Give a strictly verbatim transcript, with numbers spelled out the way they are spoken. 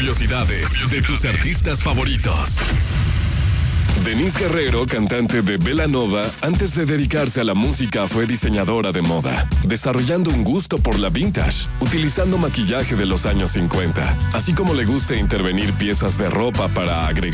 curiosidades de tus artistas favoritos. Denise Guerrero, cantante de Belanova, antes de dedicarse a la música fue diseñadora de moda, desarrollando un gusto por la vintage, utilizando maquillaje de los años cincuenta, así como le gusta intervenir piezas de ropa para agregar